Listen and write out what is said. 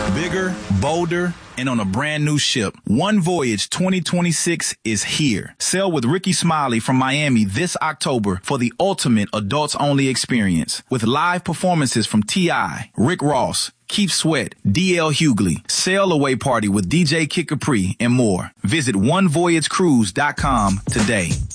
Bigger, bolder, and on a brand new ship. One Voyage 2026 is here. Sail with Ricky Smiley from Miami this October for the ultimate adults-only experience. With live performances from T.I., Rick Ross, Keith Sweat, D.L. Hughley, Sail Away Party with DJ Kid Capri, and more. Visit onevoyagecruise.com today.